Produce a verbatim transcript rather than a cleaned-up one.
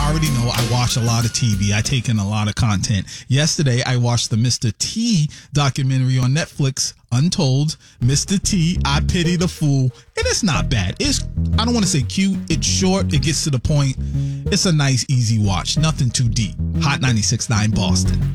already know I watch a lot of T V. I take in a lot of content. Yesterday, I watched the Mister T documentary on Netflix, Untold. Mister T, I Pity the Fool. And it's not bad. It's, I don't want to say cute. It's short. It gets to the point. It's a nice, easy watch. Nothing too deep. Hot ninety-six point nine Boston.